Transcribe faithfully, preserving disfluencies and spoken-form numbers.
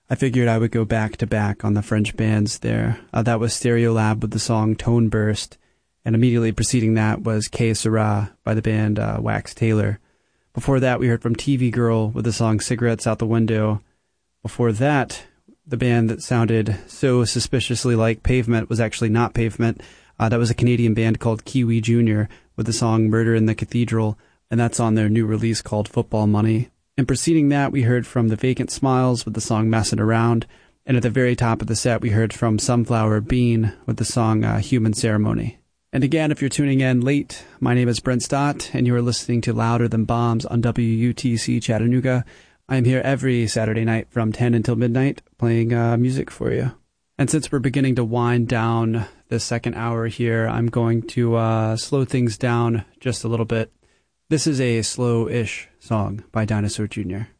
I figured I would go back to back on the French bands there. Uh, that was Stereolab with the song Tone Burst, and immediately preceding that was Que Sera by the band uh, Wax Taylor. Before that, we heard from T V Girl with the song Cigarettes Out the Window. Before that, the band that sounded so suspiciously like Pavement was actually not Pavement. Uh, that was a Canadian band called Kiwi Junior with the song Murder in the Cathedral, and that's on their new release called Football Money. And preceding that, we heard from the Vacant Smiles with the song Messin' Around. And at the very top of the set, we heard from Sunflower Bean with the song uh, Human Ceremony. And again, if you're tuning in late, my name is Brent Stott, and you are listening to Louder Than Bombs on W U T C Chattanooga. I am here every Saturday night from ten until midnight playing uh, music for you. And since we're beginning to wind down the second hour here, I'm going to uh, slow things down just a little bit. This is a slow-ish song by Dinosaur Junior